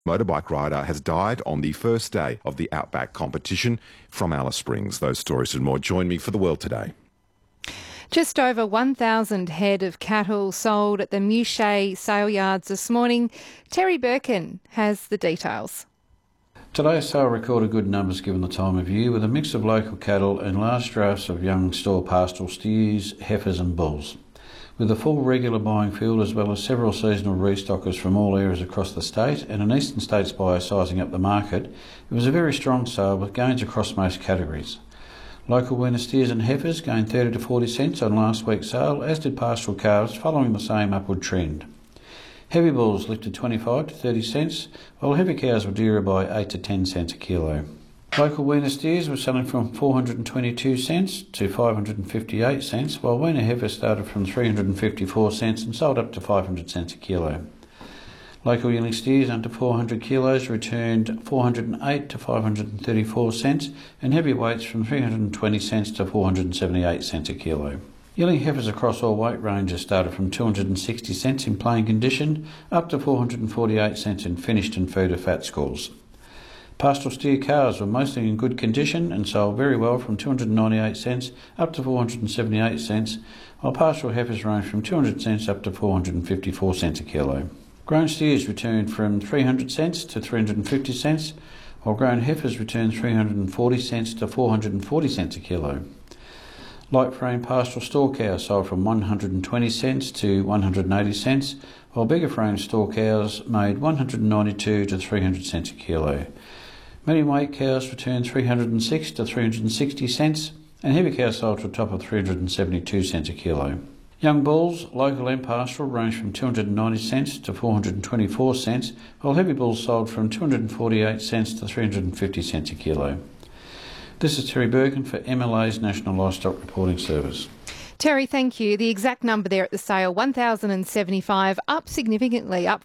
Motorbike rider has died on the first day of the Outback competition. From Alice Springs, those stories and more. Join me for The World Today. Just over 1,000 head of cattle sold at the Mouchet sale yards this morning. Terry Birkin has the details. Today's sale recorded good numbers given the time of year, with a mix of local cattle and large drafts of young store pastoral steers, heifers and bulls. With a full regular buying field as well as several seasonal restockers from all areas across the state and an eastern states buyer sizing up the market, it was a very strong sale with gains across most categories. Local winner steers and heifers gained 30 to 40 cents on last week's sale, as did pastoral calves, following the same upward trend. Heavy bulls lifted 25 to 30 cents, while heavy cows were dearer by 8 to 10 cents a kilo. Local weaner steers were selling from 422 cents to 558 cents, while weaner heifers started from 354 cents and sold up to 500 cents a kilo. Local yearling steers under 400 kilos returned 408 to 534 cents, and heavy weights from 320 cents to 478 cents a kilo. Yearling heifers across all weight ranges started from 260 cents in plain condition up to 448 cents in finished and feeder fat scores. Pastoral steer calves were mostly in good condition and sold very well from 298 cents up to 478 cents, while pastoral heifers ranged from 200 cents up to 454 cents a kilo. Grown steers returned from 300 cents to 350 cents, while grown heifers returned 340 cents to 440 cents a kilo. Light frame pastoral store cows sold from 120 cents to 180 cents, while bigger frame store cows made 192 to 300 cents a kilo. Medium weight cows returned 306 to 360 cents, and heavy cows sold to a top of 372 cents a kilo. Young bulls, local and pastoral, ranged from 290 cents to 424 cents, while heavy bulls sold from 248 cents to 350 cents a kilo. This is Terry Birkin for MLA's National Livestock Reporting Service. Terry, thank you. The exact number there at the sale, 1,075, up significantly, up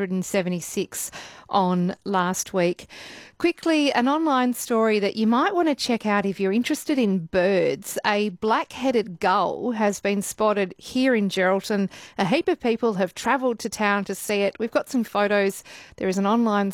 276 on last week. Quickly, an online story that you might want to check out if you're interested in birds. A black-headed gull has been spotted here in Geraldton. A heap of people have travelled to town to see it. We've got some photos. There is an online